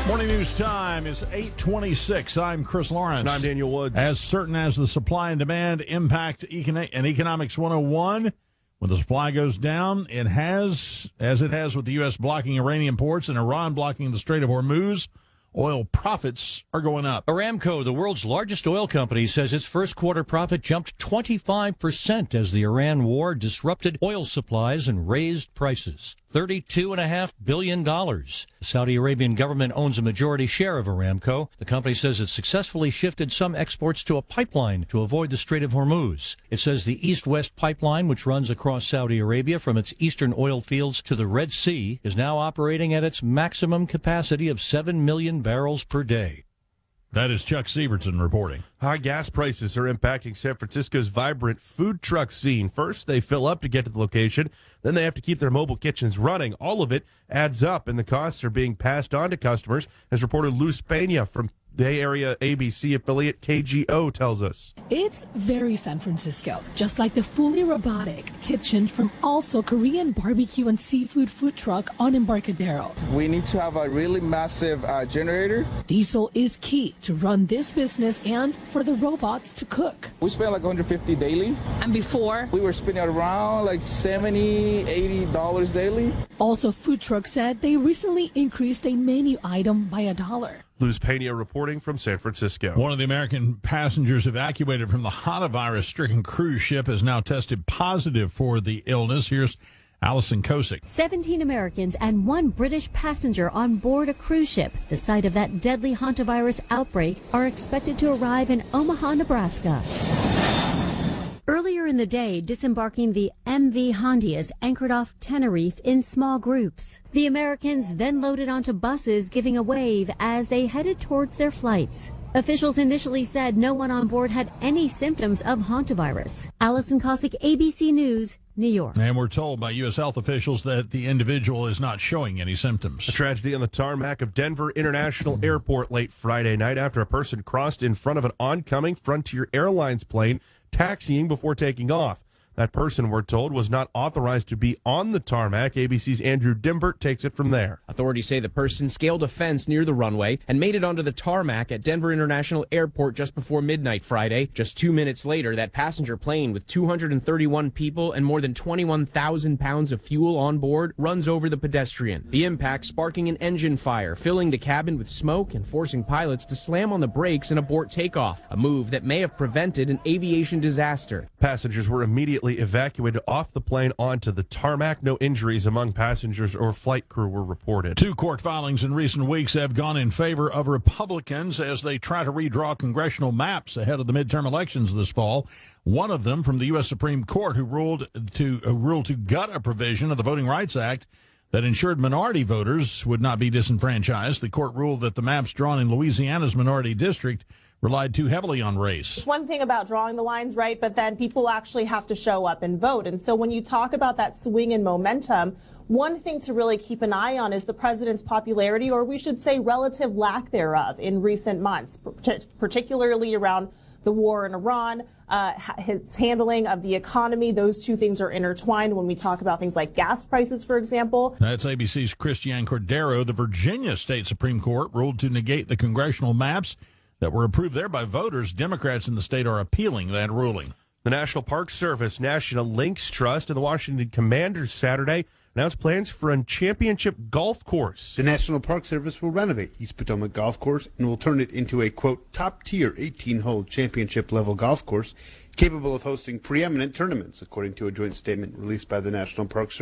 Morning news time is 8:26. I'm Chris Lawrence. And I'm Daniel Woods. As certain as the supply and demand impact in Economics 101, when the supply goes down, it has, as it has with the U.S. blocking Iranian ports and Iran blocking the Strait of Hormuz, oil profits are going up. Aramco, the world's largest oil company, says its first quarter profit jumped 25% as the Iran war disrupted oil supplies and raised prices. $32.5 billion. The Saudi Arabian government owns a majority share of Aramco. The company says it successfully shifted some exports to a pipeline to avoid the Strait of Hormuz. It says the East-West pipeline, which runs across Saudi Arabia from its eastern oil fields to the Red Sea, is now operating at its maximum capacity of 7 million barrels per day. That is Chuck Sievertson reporting. High gas prices are impacting San Francisco's vibrant food truck scene. First, they fill up to get to the location. Then they have to keep their mobile kitchens running. All of it adds up, and the costs are being passed on to customers, as reporter Luz Peña from Bay Area ABC affiliate KGO tells us. It's very San Francisco, just like the fully robotic kitchen from also Korean barbecue and seafood food truck on Embarcadero. We need to have a really massive generator. Diesel is key to run this business and for the robots to cook. We spend like $150 daily. And before, we were spending around like $70, $80 daily. Also, food truck said they recently increased a menu item by $1. Luz Peña reporting from San Francisco. One of the American passengers evacuated from the hantavirus-stricken cruise ship has now tested positive for the illness. Here's Allison Kosick. 17 Americans and one British passenger on board a cruise ship, the site of that deadly hantavirus outbreak, are expected to arrive in Omaha, Nebraska. Earlier in the day, disembarking the MV Hondias anchored off Tenerife in small groups. The Americans then loaded onto buses, giving a wave as they headed towards their flights. Officials initially said no one on board had any symptoms of hantavirus. Allison Kosick, ABC News, New York. And we're told by U.S. health officials that the individual is not showing any symptoms. A tragedy on the tarmac of Denver International Airport late Friday night after a person crossed in front of an oncoming Frontier Airlines plane, taxiing before taking off. That person, we're told, was not authorized to be on the tarmac. ABC's Andrew Dimbert takes it from there. Authorities say the person scaled a fence near the runway and made it onto the tarmac at Denver International Airport just before midnight Friday. Just 2 minutes later, that passenger plane with 231 people and more than 21,000 pounds of fuel on board runs over the pedestrian. The impact sparking an engine fire, filling the cabin with smoke and forcing pilots to slam on the brakes and abort takeoff, a move that may have prevented an aviation disaster. Passengers were immediately evacuated off the plane onto the tarmac. No injuries among passengers or flight crew were reported. 2 court filings in recent weeks have gone in favor of Republicans as they try to redraw congressional maps ahead of the midterm elections this fall. One of them from the U.S. Supreme Court, who ruled to gut a provision of the Voting Rights Act that ensured minority voters would not be disenfranchised. The court ruled that the maps drawn in Louisiana's minority district relied too heavily on race. It's one thing about drawing the lines, right, but then people actually have to show up and vote. And so when you talk about that swing in momentum, one thing to really keep an eye on is the president's popularity, or we should say relative lack thereof, in recent months, particularly around the war in Iran, his handling of the economy. Those two things are intertwined when we talk about things like gas prices, for example. That's ABC's Christiane Cordero. The Virginia State Supreme Court ruled to negate the congressional maps that were approved there by voters. Democrats in the state are appealing that ruling. The National Park Service, National Links Trust, and the Washington Commanders Saturday announced plans for a championship golf course. The National Park Service will renovate East Potomac Golf Course and will turn it into a, quote, top-tier 18-hole championship-level golf course capable of hosting preeminent tournaments, according to a joint statement released by the National Park Service.